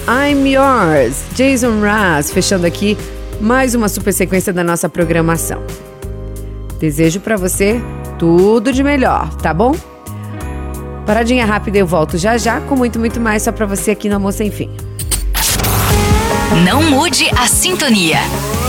I'm Yours, Jason Mraz, fechando aqui mais uma super sequência da nossa programação. Desejo pra você tudo de melhor, tá bom? Paradinha rápida, eu volto já já com muito, muito mais só pra você aqui no Amor Sem Fim. Não mude a sintonia.